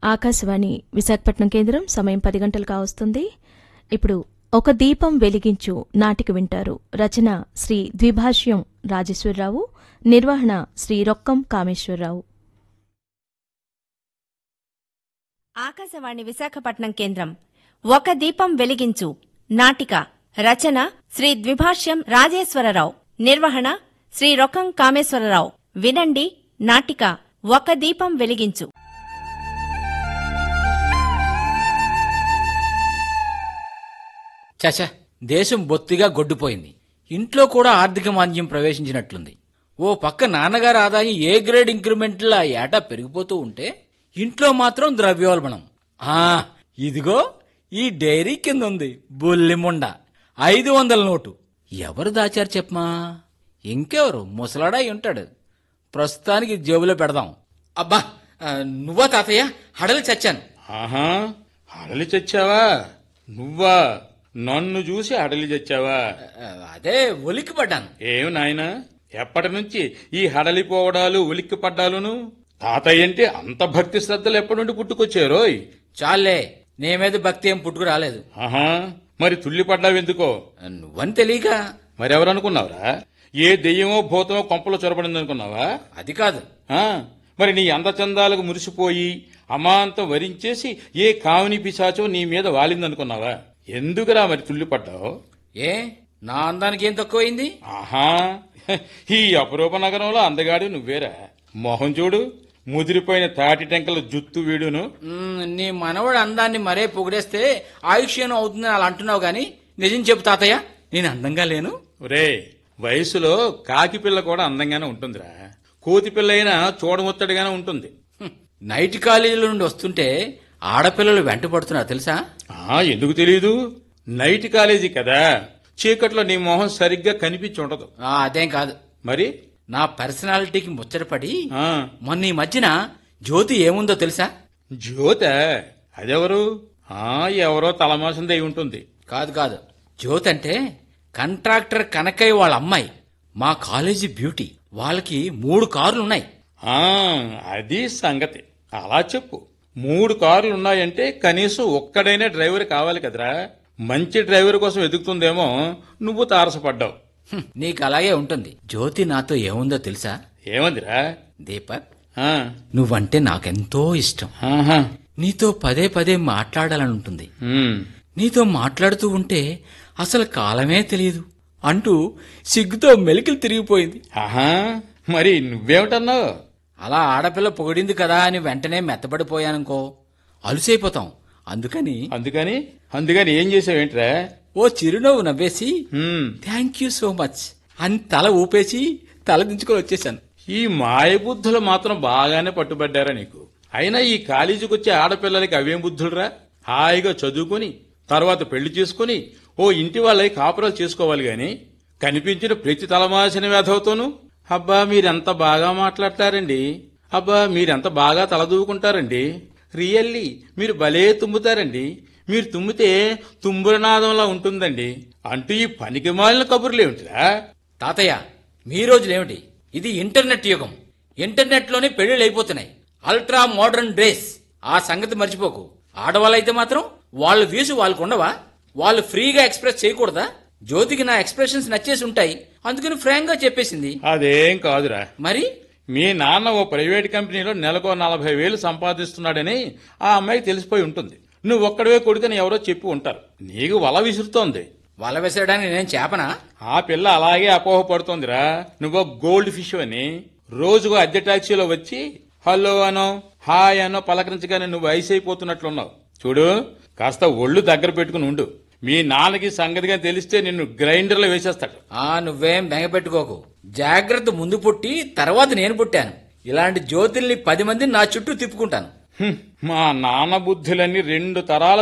ఆకాశవాణి విశాఖపట్నం కేంద్రం సమయం 10 గంటలు కావస్తుంది. ఇప్పుడు ఒక దీపం వెలిగించు నాటిక వింటారు. రచన శ్రీ ద్విభాష్యం రాజేశ్వరరావు, నిర్వహణ శ్రీ రొక్కం కామేశ్వరరావు. ఆకాశవాణి విశాఖపట్నం కేంద్రం ఒక దీపం వెలిగించు నాటిక రచన శ్రీ ద్విభాష్యం రాజేశ్వరరావు, నిర్వహణ శ్రీ రొక్కం కామేశ్వరరావు. వినండి నాటిక ఒక దీపం వెలిగించు. చచ, దేశం బొత్తిగా గొడ్డుపోయింది. ఇంట్లో కూడా ఆర్థిక మాంద్యం ప్రవేశించినట్లుంది. ఓ పక్క నాన్నగారి ఆదాయం ఏ గ్రేడ్ ఇంక్రిమెంట్లా ఏటా పెరిగిపోతూ ఉంటే ఇంట్లో మాత్రం ద్రవ్యోల్బణం. ఇదిగో ఈ డైరీ కింద ఉంది బుల్లిముండ 500 నోటు. ఎవరు దాచారు చెప్పమా? ఇంకెవరు, ముసలాడాయి ఉంటాడు. ప్రస్తుతానికి జేబులో పెడదాం. అబ్బా, నువ్వా తాతయ్య? హడలి చచ్చాను. ఆహా, హడలి చచ్చావా? నువ్వా? నన్ను చూసి హడలి చచ్చావా? అదే ఒలిక్కి పడ్డాను. ఏం నాయనా, ఎప్పటి నుంచి ఈ హడలిపోవడాలు ఉలిక్కి పడ్డాలును? తాతయ్య అంటే అంత భక్తి శ్రద్ధలు ఎప్పటి నుండి పుట్టుకొచ్చారోయ్? చాలే, నే మీద భక్తి ఏం పుట్టుకు రాలేదు. ఆహా, మరి తుల్లి పడ్డావెందుకో? నువ్వని తెలియక. మరెవరనుకున్నావురా? ఏ దెయ్యమో భూతమో కొంపలో చొరబడింది అనుకున్నావా? అది కాదు. మరి నీ అందచందాలకు మురిసిపోయి అమాంతం వరించేసి ఏ కామిని పిశాచో నీ మీద వాలిందనుకున్నావా? ఎందుకురా మరి తుల్లి పడ్డావు? ఏ, నా అందానికి ఏం తక్కువైంది? ఆహా, ఈ అపరూప నగరంలో అందగాడు నువ్వేరా. మొహం చూడు, ముదిరిపోయిన తాటి టెంకల జుత్తు వీడును. నీ మనవడు అందాన్ని మరే పొగిడేస్తే ఆయుష్యం అవుతుందని అలా అంటున్నావు గాని నిజం చెప్పు తాతయ్య, నేను అందంగా లేను. రే, వయసులో కాకి పిల్ల కూడా అందంగానే ఉంటుందిరా. కోతి పిల్ల అయినా చూడముత్తడిగానే ఉంటుంది. నైట్ కాలేజీల నుండి వస్తుంటే ఆడపిల్లలు వెంట పడుతున్నారు తెలుసా? ఎందుకు తెలీదు? నైట్ కాలేజీ కదా, చీకట్లో నీ మొహం సరిగ్గా కనిపించి ఉండదు. అదేం కాదు. మరి నా పర్సనాలిటీకి ముచ్చటపడి మొన్న ఈ మధ్యన జ్యోతి ఏముందో తెలుసా? జ్యోత? అదెవరు? ఎవరో తలమాసం అయి ఉంటుంది. కాదు కాదు, జ్యోతి అంటే కాంట్రాక్టర్ కనకయ్య వాళ్ళ అమ్మాయి, మా కాలేజీ బ్యూటీ. వాళ్ళకి 3 కార్లున్నాయి. అది సంగతి. అలా చెప్పు. 3 కార్లున్నాయంటే కనీసం ఒక్కడైనా డ్రైవర్ కావాలి కదరా. మంచి డ్రైవర్ కోసం వెతుకుతుందేమో, నువ్వు తారసపడ్డావు. నీకు అలాగే ఉంటుంది. జ్యోతి నాతో ఏముందో తెలుసా? ఏమందిరా? దీపక్, నువ్వంటే నాకెంతో ఇష్టం. నీతో పదే పదే మాట్లాడాలనుంటుంది. నీతో మాట్లాడుతూ ఉంటే అసలు కాలమే తెలియదు అంటూ సిగ్గుతో మెలికలు తిరిగిపోయింది. మరి నువ్వేమిటన్నావు? అలా ఆడపిల్ల పొగిడింది కదా అని వెంటనే మెత్తబడిపోయానుకో, అలుసైపోతాం. అందుకని ఏం చేసావేంట్రా? ఓ చిరునవ్వు నవ్వేసి థ్యాంక్ యూ సో మచ్ అని తల ఊపేసి తల దించుకొని వచ్చేశాను. ఈ మాయబుద్ధులు మాత్రం బాగానే పట్టుబడ్డారా నీకు? అయినా ఈ కాలేజీకి వచ్చే ఆడపిల్లలకి అవేం బుద్ధులురా? హాయిగా చదువుకుని తర్వాత పెళ్లి చేసుకుని ఓ ఇంటి వాళ్ళై కాపురాలు చేసుకోవాలి గాని కనిపించిన ప్రతి తలమాసిన వేధవుతోనూ అబ్బా మీరెంత బాగా మాట్లాడతారండి, అబ్బా మీరెంత బాగా తలదూకుంటారండి, రియల్లీ మీరు భలే తుమ్ముతారండి, మీరు తుమ్మితే తుంబురనాదంలా ఉంటుందండి అంటూ ఈ పనికి మాలిన కబుర్లేమిటిరా? తాతయ్య, మీ రోజులేమిటి? ఇది ఇంటర్నెట్ యుగం. ఇంటర్నెట్ లోనే పెళ్లిళ్ళు అయిపోతున్నాయి. Ultra modern dress. ఆ సంగతి మర్చిపోకు. ఆడవాళ్ళైతే మాత్రం వాళ్ళ వ్యూస్ వాళ్ళకు ఉండవా? వాళ్ళు ఫ్రీగా ఎక్స్ప్రెస్ చేయకూడదా? జ్యోతికి నా ఎక్స్ప్రెషన్స్ నచ్చేసి ఉంటాయి, అందుకని ఫ్రాంక్ గా చెప్పేసింది. అదేం కాదురా. మరి మీ నాన్న ఓ ప్రైవేట్ కంపెనీలో నెలకో 40,000 సంపాదిస్తున్నాడని ఆ అమ్మాయికి తెలిసిపోయి ఉంటుంది. నువ్వు ఒక్కడవే కొడుకని ఎవరో చెప్పి ఉంటారు. నీకు వల విసురుతోంది. వల విసరడానికి నేను చేపనా? ఆ పిల్ల అలాగే అపోహపడుతోందిరా. నువ్వు గోల్డ్ ఫిష్ అని రోజుకు అద్దె టాక్సీలో వచ్చి హలో అనో హాయ్ అనో పలకరించగానే నువ్వు ఐస్ అయిపోతున్నట్లున్నావు. చూడు, కాస్త ఒళ్ళు దగ్గర పెట్టుకుని ఉండు. మీ నాన్నకి సంగతిగా తెలిస్తే నిన్ను గ్రైండర్లో వేసేస్తాడు. నువ్వేం బెంగపెట్టుకోకు. జాగ్రత్త ముందు పుట్టి తర్వాత నేను పుట్టాను. ఇలాంటి జ్యోతుల్ని 10 మందిని నా చుట్టూ తిప్పుకుంటాను. మా నాన్న బుద్ధులన్నీ 2 తరాల